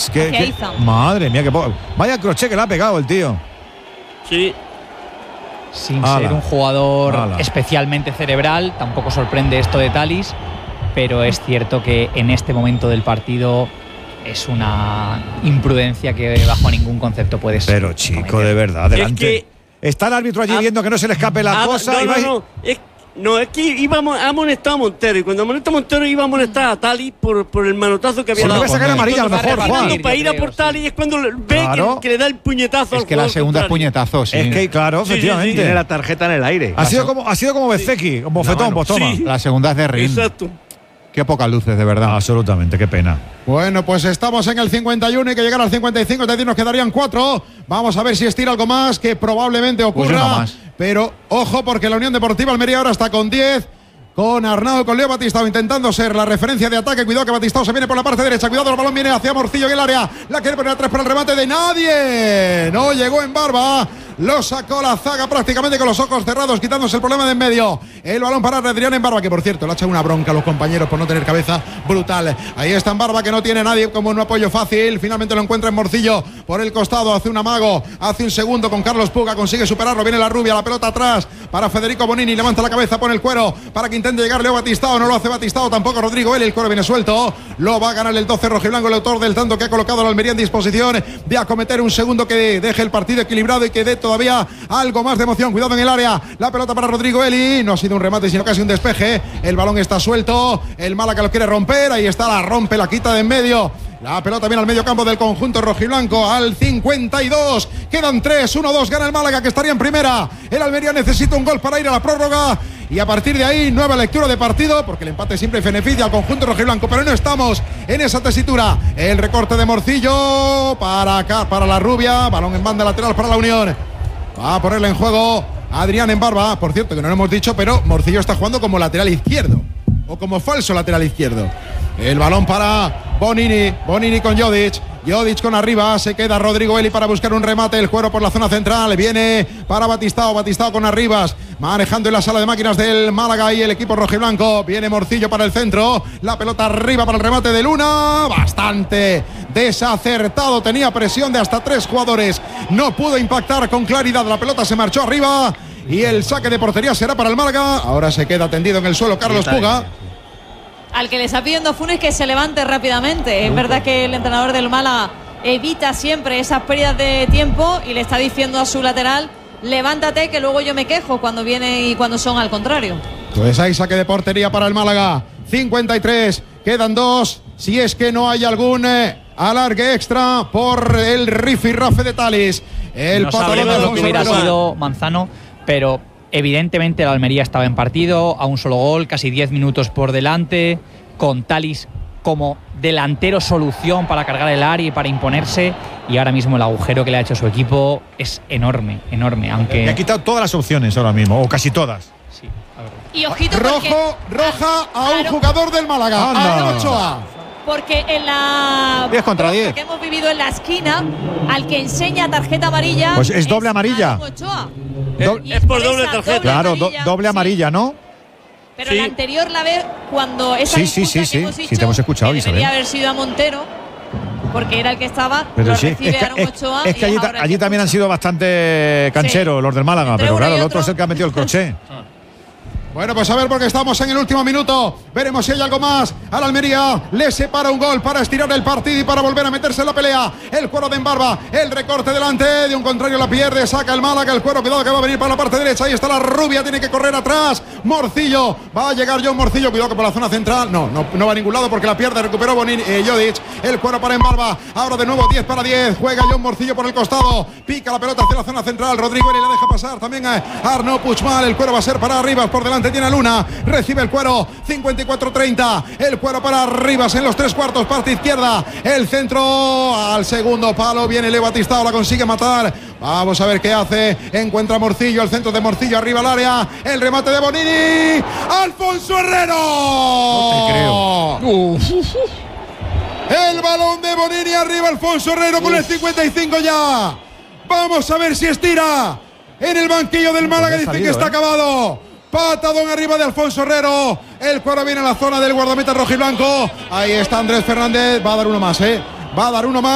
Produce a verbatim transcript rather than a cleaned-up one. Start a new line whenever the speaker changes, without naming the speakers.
Jovic, que, que madre mía, que po- vaya crochet que le ha pegado el tío.
Sí.
Sin
Ala.
ser un jugador
Ala.
especialmente cerebral, tampoco sorprende esto de Thalys, pero es cierto que en este momento del partido es una imprudencia que bajo ningún concepto puede ser.
Pero chico, de verdad, adelante.
Es que
está el árbitro allí
Ah,
viendo que no se le escape la
ah,
cosa.
no,
y
no,
va y-
no, es, no, es que íbamos, ha amonestado a Montero y cuando amonesta a Montero iba a amonestar a Thalys por, por el manotazo que había
Porque
dado.
le va a sacar amarilla a lo mejor,
Cuando va
Juan.
tirando para ir a por Thalys es cuando ve
Claro.
que, que le da el puñetazo
Es
al
que la
jugador
segunda es
contrario.
puñetazo, sí.
Es que, claro,
Sí, sí, sí.
efectivamente.
Tiene la tarjeta en el aire.
Ha sido como, ha sido como Bezeki, un bofetón, pues toma.
Sí.
La segunda es de Rin.
Exacto.
Qué pocas luces, de verdad.
Absolutamente, qué pena.
Bueno, pues estamos en el cincuenta y uno y que llegar al cincuenta y cinco, es decir, nos quedarían cuatro. Vamos a ver si estira algo más, que probablemente ocurra.
Pues uno más.
Pero ojo, porque la Unión Deportiva Almería ahora está con diez. Con Arnau, con Leo Batistao intentando ser la referencia de ataque. Cuidado que Batistao se viene por la parte derecha. Cuidado, el balón viene hacia Morcillo en el área. La quiere poner atrás para el remate de nadie. No llegó en Barba. Lo sacó la zaga prácticamente con los ojos cerrados, quitándose el problema de en medio. El balón para Adrián en Barba, que por cierto le ha echado una bronca a los compañeros por no tener cabeza brutal. Ahí está en Barba, que no tiene nadie como un apoyo fácil. Finalmente lo encuentra en Morcillo por el costado. Hace un amago, hace un segundo con Carlos Puga. Consigue superarlo. Viene la rubia, la pelota atrás para Federico Bonini. Levanta la cabeza, pone el cuero para que intente llegar Leo Batistao. No lo hace Batistao, tampoco Rodrigo Eli. El cuero viene suelto. Lo va a ganar el doce rojiblanco, el autor del tanto que ha colocado la Almería en disposición de acometer un segundo que deje el partido equilibrado y que dé todavía algo más de emoción. Cuidado en el área. La pelota para Rodrigo Eli. No ha sido un remate, sino casi un despeje. El balón está suelto. El Málaga lo quiere romper. Ahí está, la rompe, la quita de en medio. La pelota viene al medio campo del conjunto rojiblanco al cincuenta y dos. Quedan tres, uno dos, gana el Málaga, que estaría en primera. El Almería necesita un gol para ir a la prórroga. Y a partir de ahí, nueva lectura de partido, porque el empate siempre beneficia al conjunto rojiblanco, pero no estamos en esa tesitura. El recorte de Morcillo para acá, para la rubia. Balón en banda lateral para la Unión. Va a ponerle en juego Adrián en Barba. Por cierto, que no lo hemos dicho, pero Morcillo está jugando como lateral izquierdo. O como falso lateral izquierdo. El balón para Bonini. Bonini con Jodic. Jodic con arriba. Se queda Rodrigo Eli para buscar un remate. El cuero por la zona central. Viene para Batistao. Batistao con Arribas. Manejando en la sala de máquinas del Málaga y el equipo rojiblanco. Viene Morcillo para el centro. La pelota arriba para el remate de Luna. Bastante desacertado. Tenía presión de hasta tres jugadores. No pudo impactar con claridad. La pelota se marchó arriba. Y el saque de portería será para el Málaga. Ahora se queda tendido en el suelo Carlos Puga.
Al que le está pidiendo Funes que se levante rápidamente. Es verdad que el entrenador del Málaga evita siempre esas pérdidas de tiempo y le está diciendo a su lateral: levántate, que luego yo me quejo cuando viene y cuando son al contrario.
Pues hay saque de portería para el Málaga. cincuenta y tres, quedan dos. Si es que no hay algún eh, alargue extra por el rifirrafe de Thalys. El
no
patadón
sabemos
de
lo que hubiera
Alonso
sido Manzano, pero evidentemente la Almería estaba en partido, a un solo gol, casi diez minutos por delante, con Thalys como delantero solución para cargar el área y para imponerse, y ahora mismo el agujero que le ha hecho su equipo es enorme, enorme, aunque...
Le ha quitado todas las opciones ahora mismo, o casi todas.
Sí, a ver.
Y ojito porque,
Rojo, roja a un
Claro.
jugador del Málaga,
Anda.
a Ochoa.
porque en la
diez contra diez.
que hemos vivido en la esquina, al que enseña tarjeta amarilla,
Pues es doble amarilla.
Aaron Ochoa.
Do-
Y
Es por
esa
doble tarjeta.
Claro, do-
amarilla,
doble
sí.
amarilla, ¿no?
Pero
Sí.
la anterior la ve cuando esa
Sí, sí,
disputa
sí,
que
sí.
hemos
Sí,
dicho,
te hemos escuchado,
que
Isabel.
debería haber sido a Montero, porque era el que estaba,
Pero
lo
sí,
recibe
es que,
Aaron
es-
Ochoa.
es que
y
allí,
es ahora el
allí
que
también han
expulsa.
sido bastante cancheros los del Málaga,
Entre
pero
uno
claro,
y
el
otro.
otro es el que ha metido el crochet.
Bueno, pues a ver, porque estamos en el último minuto. Veremos si hay algo más. Al Almería le separa un gol para estirar el partido y para volver a meterse en la pelea. El cuero de Embarba, el recorte delante de un contrario, la pierde, saca el Málaga. El cuero, cuidado que va a venir para la parte derecha. Ahí está la rubia, tiene que correr atrás. Morcillo, va a llegar John Morcillo. Cuidado que por la zona central. No, no, no va a ningún lado porque la pierde. Recuperó Bonini, eh, Jodic. El cuero para Embarba. Ahora de nuevo diez para diez. Juega John Morcillo por el costado. Pica la pelota hacia la zona central. Rodrigo Eli la deja pasar también a Arnaud Puigmal. El cuero va a ser para Arribas. Por delante tiene a Luna. Recibe el cuero. cincuenta y cuatro treinta. El cuero para Arribas en los tres cuartos. Parte izquierda. El centro al segundo palo. Viene Leo Batistao. La consigue matar. Vamos a ver qué hace. Encuentra Morcillo. El centro de Morcillo arriba al área. El remate de Bonini. Alfonso Herrero.
No te creo.
El balón de Bonini arriba. Alfonso Herrero con el cincuenta y cinco ya. Vamos a ver si estira. En el banquillo del Málaga dice
salido,
que está
¿eh?
acabado. Patadón arriba de Alfonso Herrero. El cuero viene a la zona del guardameta rojiblanco. Ahí está Andrés Fernández. Va a dar uno más, ¿eh? Va a dar uno más.